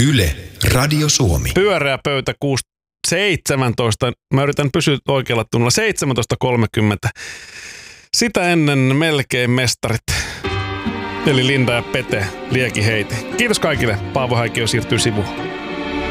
Yle, Radio Suomi. Pyöreä pöytä 17. Mä yritän pysyä oikealla tunnolla. 17.30. Sitä ennen melkein mestarit. Eli Linda ja Pete, Lieki heiti. Kiitos kaikille. Paavo Häikkiö siirtyy sivuun.